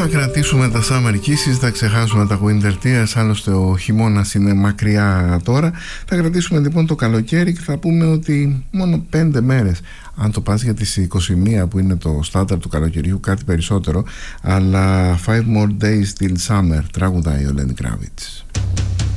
κρατήσουμε τα Summer Kisses, θα ξεχάσουμε τα Winter Tears, άλλωστε ο χειμώνας είναι μακριά τώρα. Θα κρατήσουμε λοιπόν το καλοκαίρι και θα πούμε ότι μόνο 5 μέρες, αν το πας για τις 21 που είναι το στάνταρ του καλοκαιριού, κάτι περισσότερο, αλλά 5 more days till summer, τραγουδάει ο Lenny Kravitz.